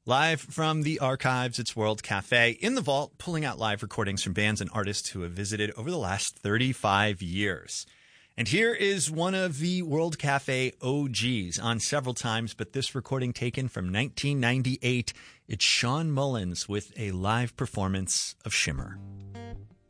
Live from the archives, it's World Cafe in the vault, pulling out live recordings from bands and artists who have visited over the last 35 years. And here is one of the World Cafe OGs, on several times, but this recording taken from 1998. It's Shawn Mullins with a live performance of Shimmer.